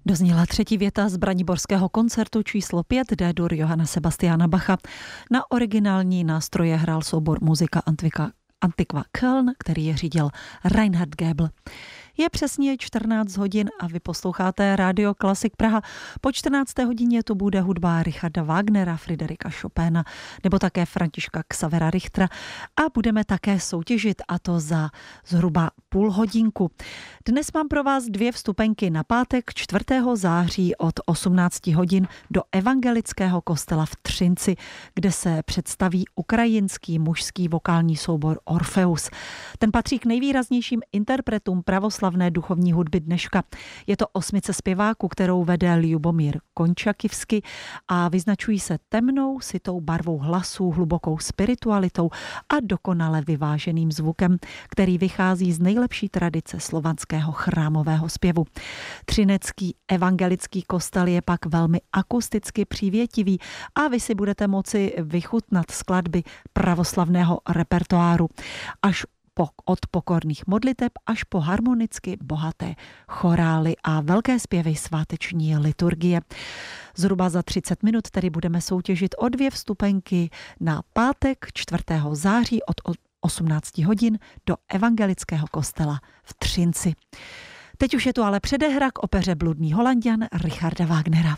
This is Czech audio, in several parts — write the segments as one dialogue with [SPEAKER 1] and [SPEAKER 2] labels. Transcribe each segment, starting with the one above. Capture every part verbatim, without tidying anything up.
[SPEAKER 1] Dozněla třetí věta z braniborského koncertu číslo pět D-dur Johanna Sebastiana Bacha. Na originální nástroje hrál soubor Muzika Antiqua, Antiqua Köln, který je řídil Reinhard Goebel. Je přesně čtrnáct hodin a vy posloucháte Rádio Klasik Praha. Po čtrnácté hodině to bude hudba Richarda Wagnera, Friderika Chopina nebo také Františka Xavera Richtera a budeme také soutěžit, a to za zhruba půl hodinku. Dnes mám pro vás dvě vstupenky na pátek čtvrtého září od osmnácti hodin do evangelického kostela v Třinci, kde se představí ukrajinský mužský vokální soubor Orfeus. Ten patří k nejvýraznějším interpretům pravoslavné duchovní hudby dneška. Je to osmice zpěváků, kterou vede Ljubomír Končakivsky a vyznačují se temnou, sytou barvou hlasů, hlubokou spiritualitou a dokonale vyváženým zvukem, který vychází z nejlepší tradice slovanského chrámového zpěvu. Třinecký evangelický kostel je pak velmi akusticky přívětivý a vy si budete moci vychutnat skladby pravoslavného repertoáru. Až Po, od pokorných modliteb až po harmonicky bohaté chorály a velké zpěvy sváteční liturgie. Zhruba za třicet minut tedy budeme soutěžit o dvě vstupenky na pátek čtvrtého září od osmnácti hodin do evangelického kostela v Třinci. Teď už je tu ale předehra k opeře Bludný Holanďan Richarda Wagnera.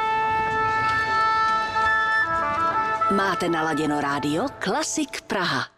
[SPEAKER 2] Máte naladěno rádio Klasik Praha.